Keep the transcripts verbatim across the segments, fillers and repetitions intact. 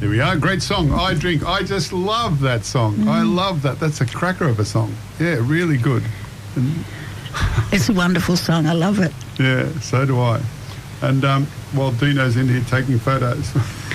Here we are. Great song. I Drink. I just love that song. Mm. I love that. That's a cracker of a song. Yeah, really good. And it's a wonderful song. I love it. Yeah, so do I. And um, while Dino's in here taking photos.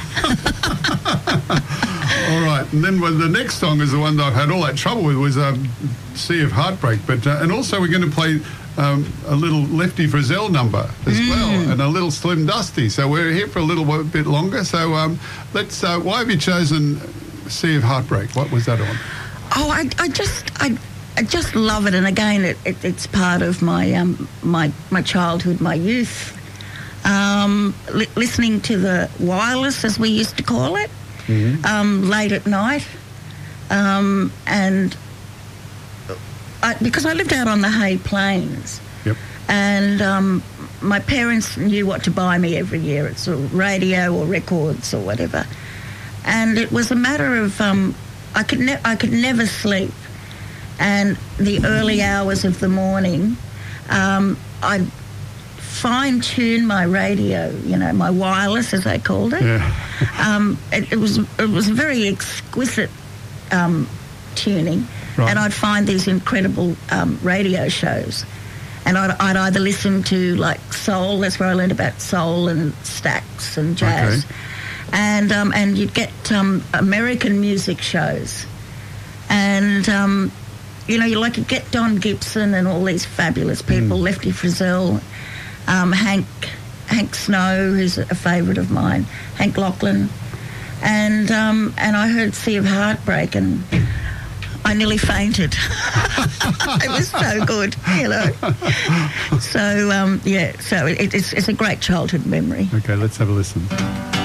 All right. And then well, the next song is the one that I've had all that trouble with was um, Sea of Heartbreak. But uh, and also we're going to play um, a little Lefty Frizzell number as mm. well, and a little Slim Dusty. So we're here for a little bit longer. So um, let's. Uh, why have you chosen Sea of Heartbreak? What was that on? Oh, I, I just, I, I just love it. And again, it, it, it's part of my um, my my childhood, my youth. Um, li- listening to the wireless, as we used to call it, mm-hmm. um, late at night, um, and I, because I lived out on the Hay Plains, yep. and um, my parents knew what to buy me every year. It's a radio or records or whatever, and it was a matter of um, I could ne- I could never sleep, and the early hours of the morning, um, I'd fine-tune my radio, you know, my wireless, as they called it. Yeah. um, it, it was it was very exquisite um, tuning, right. And I'd find these incredible um, radio shows, and I'd, I'd either listen to like soul. That's where I learned about soul and Stax and jazz, okay. and um, and you'd get um, American music shows, and um, you know, you like you get Don Gibson and all these fabulous people, mm. Lefty Frizzell. Um, Hank Hank Snow, who's a favourite of mine, Hank Lachlan, and um, and I heard Sea of Heartbreak, and I nearly fainted. It was so good, you know. So um, yeah, so it, it's it's a great childhood memory. Okay, let's have a listen.